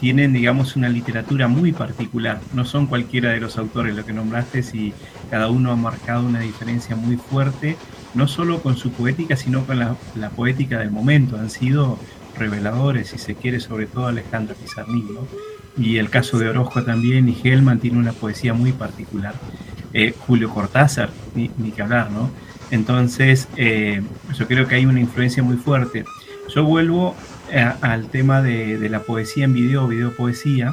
tienen, digamos, una literatura muy particular. No son cualquiera de los autores lo que nombraste, y cada uno ha marcado una diferencia muy fuerte, no solo con su poética, sino con la poética del momento. Han sido reveladores, si se quiere, sobre todo Alejandro Pizarnik, ¿no? Y el caso de Orozco también, y Hellman tiene una poesía muy particular. Julio Cortázar, ni que hablar, ¿no? Entonces, yo creo que hay una influencia muy fuerte. Yo vuelvo al tema de la poesía en videopoesía,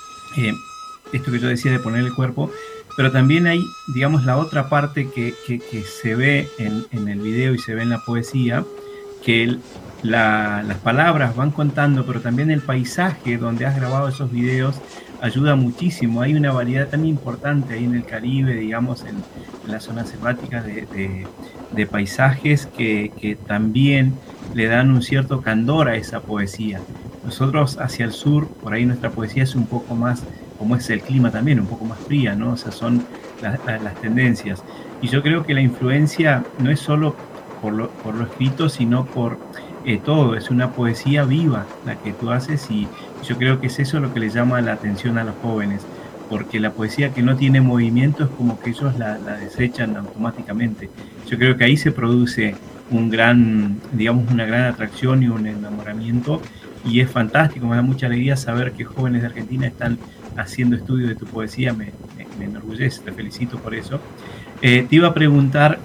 esto que yo decía de poner el cuerpo, pero también hay, digamos, la otra parte que se ve en el video y se ve en la poesía, que las palabras van contando, pero también el paisaje donde has grabado esos videos ayuda muchísimo. Hay una variedad tan importante ahí en el Caribe, digamos, en las zonas selváticas de paisajes que también le dan un cierto candor a esa poesía. Nosotros hacia el sur, por ahí nuestra poesía es un poco más, como es el clima también, un poco más fría, ¿no? O sea, son las tendencias. Y yo creo que la influencia no es solo por lo escrito, sino por todo. Es una poesía viva la que tú haces, y yo creo que es eso lo que le llama la atención a los jóvenes, porque la poesía que no tiene movimiento es como que ellos la desechan automáticamente. Yo creo que ahí se produce digamos, una gran atracción y un enamoramiento, y es fantástico. Me da mucha alegría saber que jóvenes de Argentina están haciendo estudios de tu poesía. Me enorgullece, te felicito por eso. Te iba a preguntar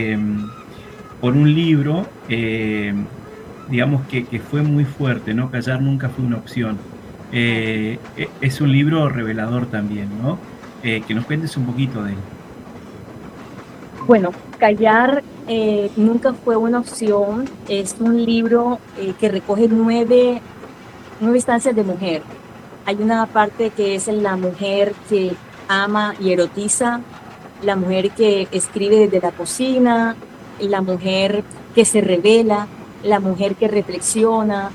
por un libro, digamos que fue muy fuerte, ¿no? Callar nunca fue una opción. Es un libro revelador también, ¿no? Que nos cuentes un poquito de él. Bueno, Callar nunca fue una opción. Es un libro que recoge nueve instancias de mujer. Hay una parte que es la mujer que ama y erotiza, la mujer que escribe desde la cocina, la mujer que se revela, la mujer que reflexiona.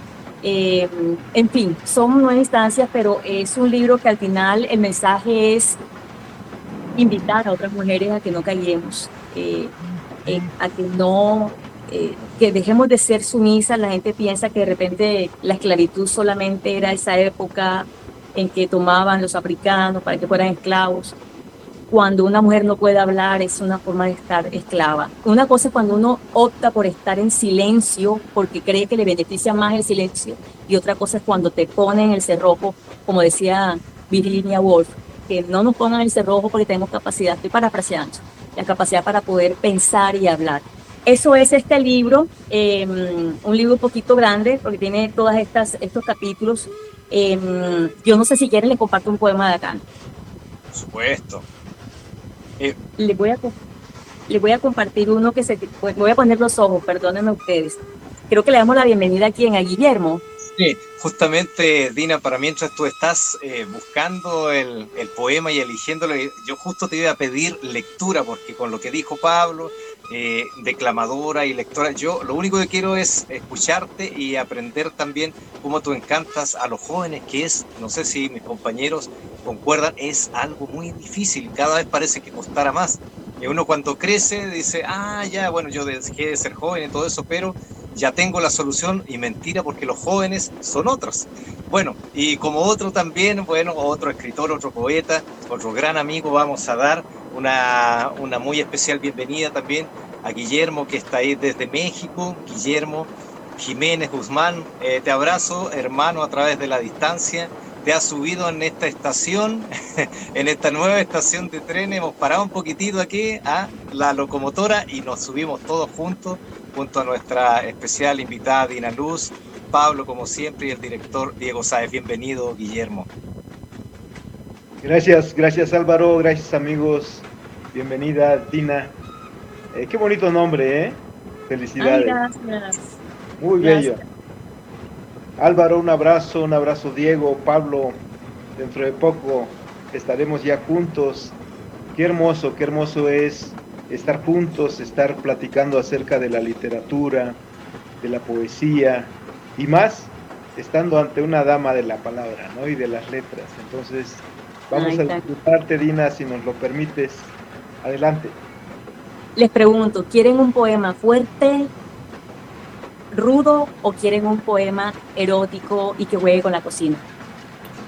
En fin, son 9 instancias, pero es un libro que al final el mensaje es invitar a otras mujeres a que no callemos, a que no, que dejemos de ser sumisas. La gente piensa que de repente la esclavitud solamente era esa época en que tomaban los africanos para que fueran esclavos. Cuando una mujer no puede hablar, es una forma de estar esclava. Una cosa es cuando uno opta por estar en silencio porque cree que le beneficia más el silencio, y otra cosa es cuando te ponen el cerrojo, como decía Virginia Woolf, que no nos pongan el cerrojo porque tenemos capacidad, estoy parafraseando, la capacidad para poder pensar y hablar. Eso es este libro, un libro un poquito grande porque tiene todos estos capítulos. Yo no sé si quieren, le comparto un poema de acá. Por supuesto. Les voy a compartir uno que voy a poner los ojos, perdónenme ustedes. Creo que le damos la bienvenida aquí a Guillermo. Sí, justamente, Dina, para mientras tú estás buscando el poema y eligiéndolo, yo justo te iba a pedir lectura, porque con lo que dijo Pablo, declamadora y lectora, yo lo único que quiero es escucharte y aprender también cómo tú encantas a los jóvenes, que es, no sé si mis compañeros concuerdan, es algo muy difícil, cada vez parece que costara más. Y uno cuando crece dice, ya, bueno, yo dejé de ser joven y todo eso, pero ya tengo la solución, y mentira, porque los jóvenes son otros. Bueno, y como otro también, bueno, otro escritor, otro poeta, otro gran amigo, vamos a dar una muy especial bienvenida también a Guillermo, que está ahí desde México. Guillermo Jiménez Guzmán, te abrazo, hermano, a través de la distancia. Te has subido en esta estación, en esta nueva estación de tren. Hemos parado un poquitito aquí a la locomotora y nos subimos todos juntos, junto a nuestra especial invitada Dina Luz, Pablo, como siempre, y el director Diego Sáez. Bienvenido, Guillermo. Gracias Álvaro, gracias amigos, bienvenida Dina. Qué bonito nombre, felicidades. Ay, gracias. Muy bello. Álvaro, un abrazo Diego, Pablo, dentro de poco estaremos ya juntos. Qué hermoso es estar juntos, estar platicando acerca de la literatura, de la poesía, y más estando ante una dama de la palabra, ¿no? Y de las letras. Entonces, vamos a disfrutarte, Dina, si nos lo permites. Adelante. Les pregunto, ¿quieren un poema fuerte, rudo, o quieren un poema erótico y que juegue con la cocina?